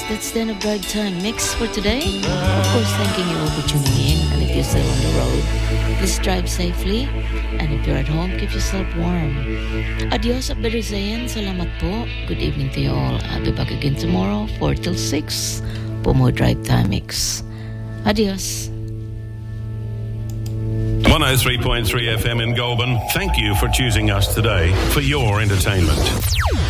that's the end of Drive Time Mix for today. Of course, thanking you all for tuning in. And if you're still on the road, please drive safely. And if you're at home, keep yourself warm. Adios, Abdurzayan. Salamat po. Good evening to you all. I'll be back again tomorrow, 4 till 6, for more Drive Time Mix. Adios. 103.3 FM in Goulburn. Thank you for choosing us today for your entertainment.